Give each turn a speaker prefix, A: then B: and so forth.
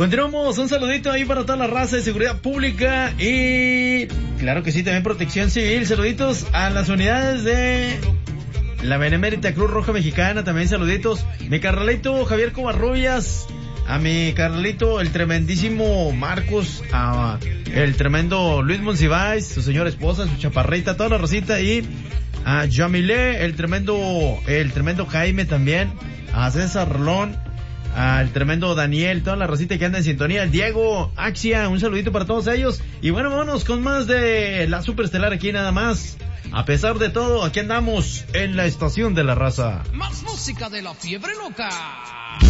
A: Continuamos, un saludito ahí para toda la raza de seguridad pública y claro que sí, también protección civil. Saluditos a las unidades de la Benemérita Cruz Roja Mexicana, también saluditos. Mi carnalito Javier Covarrubias, a mi carnalito el tremendísimo Marcos, a el tremendo Luis Monsiváis, su señora esposa, su chaparrita, toda la racita, y a Yamilé, el tremendo Jaime también, a César Rolón, al tremendo Daniel, toda la racita que anda en sintonía, el Diego, Axia, un saludito para todos ellos. Y bueno, vámonos con más de la Superestelar aquí nada más. A pesar de todo, aquí andamos en la estación de la raza.
B: Más música de la fiebre loca.